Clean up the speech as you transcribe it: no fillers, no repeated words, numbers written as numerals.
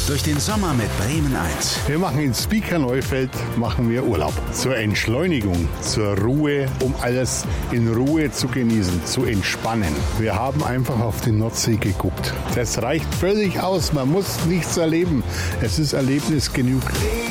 durch den Sommer mit Bremen 1. Wir machen in Spieker-Neufeld Urlaub. Zur Entschleunigung, zur Ruhe, um alles in Ruhe zu genießen, zu entspannen. Wir haben einfach auf die Nordsee geguckt. Das reicht völlig aus, man muss nichts erleben. Es ist Erlebnis genug.